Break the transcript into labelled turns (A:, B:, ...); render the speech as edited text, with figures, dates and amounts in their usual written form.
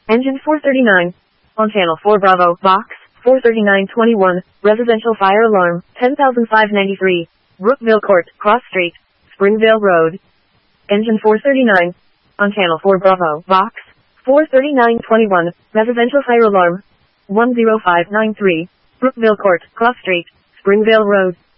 A: Engine 439. On channel 4 Bravo, box, 43921, residential fire alarm, 10,593. Brookville Court, Cross Street, Springvale Road. Engine 439. On channel 4 Bravo, box, 43921, residential fire alarm, 10593. Brookville Court, Cross Street, Springvale Road.